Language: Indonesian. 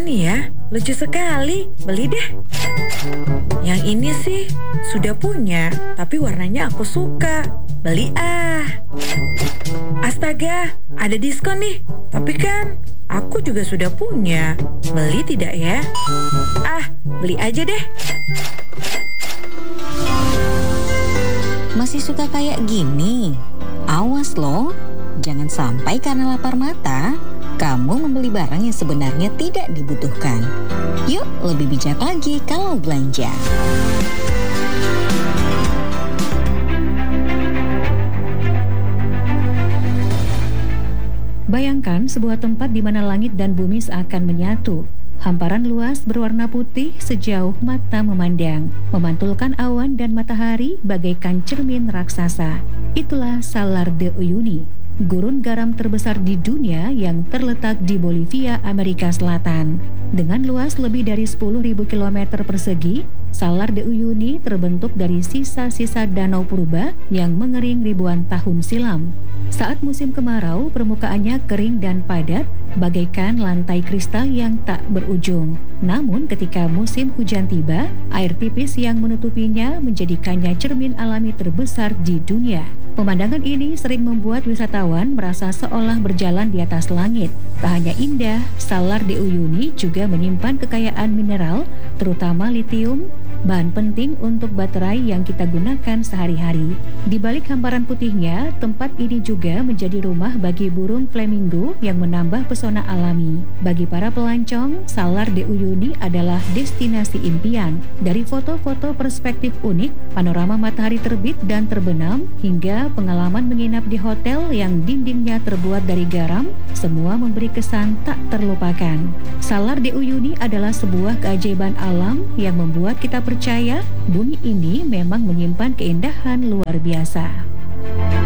nih ya, lucu sekali. Beli deh. Yang ini sih sudah punya, tapi warnanya aku suka. Beli ah. Astaga, ada diskon nih. Tapi kan aku juga sudah punya. Beli tidak ya? Ah, beli aja deh. Masih suka kayak gini? Awas loh, jangan sampai karena lapar mata, kamu membeli barang yang sebenarnya tidak dibutuhkan. Yuk, lebih bijak lagi kalau belanja. Bayangkan sebuah tempat di mana langit dan bumi seakan menyatu. Hamparan luas berwarna putih sejauh mata memandang, memantulkan awan dan matahari bagaikan cermin raksasa. Itulah Salar de Uyuni, gurun garam terbesar di dunia yang terletak di Bolivia, Amerika Selatan. Dengan luas lebih dari 10.000 km persegi, Salar de Uyuni terbentuk dari sisa-sisa danau purba yang mengering ribuan tahun silam. Saat musim kemarau, permukaannya kering dan padat, bagaikan lantai kristal yang tak berujung. Namun ketika musim hujan tiba, air tipis yang menutupinya menjadikannya cermin alami terbesar di dunia. Pemandangan ini sering membuat wisatawan merasa seolah berjalan di atas langit. Tak hanya indah, Salar de Uyuni juga menyimpan kekayaan mineral, terutama litium, bahan penting untuk baterai yang kita gunakan sehari-hari. Di balik hamparan putihnya, tempat ini juga menjadi rumah bagi burung flamingo yang menambah pesona alami. Bagi para pelancong, Salar de Uyuni adalah destinasi impian. Dari foto-foto perspektif unik, panorama matahari terbit dan terbenam, hingga pengalaman menginap di hotel yang dindingnya terbuat dari garam, semua memberi kesan tak terlupakan. Salar de Uyuni adalah sebuah keajaiban alam yang membuat kita percaya bumi ini memang menyimpan keindahan luar biasa.